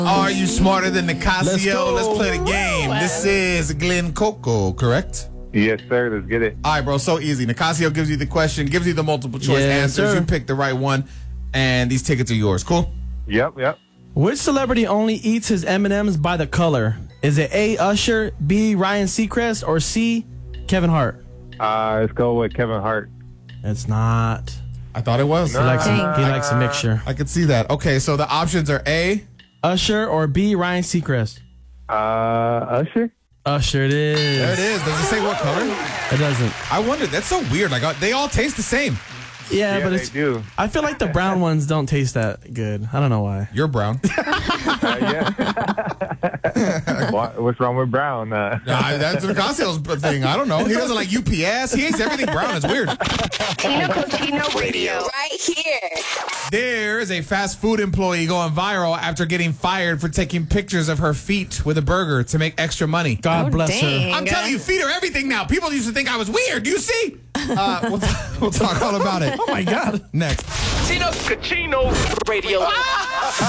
Are you smarter than Nicasio? Let's play the game. Wow. This is Glen Coco, correct? Yes, sir. Let's get it. All right, bro. So easy. Nicasio gives you the question, gives you the multiple choice answers. sir. You pick the right one, and these tickets are yours. Cool? Yep. Which celebrity only eats his M&Ms by the color? Is it A, Usher, B, Ryan Seacrest, or C, Kevin Hart? Let's go with Kevin Hart. It's not. I thought it was. He likes a mixture. I could see that. Okay, so the options are A. Usher or B, Ryan Seacrest? Usher? Usher it is. There it is. Does it say what color? It doesn't. I wondered. That's so weird. Like they all taste the same. Yeah, but they it's. do. I feel like the brown ones don't taste that good. I don't know why. You're brown. Yeah. What's wrong with Brown? That's Nicasio's thing. I don't know. He doesn't like UPS. He hates everything brown. It's weird. Tino Cochino Radio. Right here. There is a fast food employee going viral after getting fired for taking pictures of her feet with a burger to make extra money. God bless her. I'm telling you, feet are everything now. People used to think I was weird. Do you see? We'll talk all about it. Oh my God. Next. Tino Cochino Radio.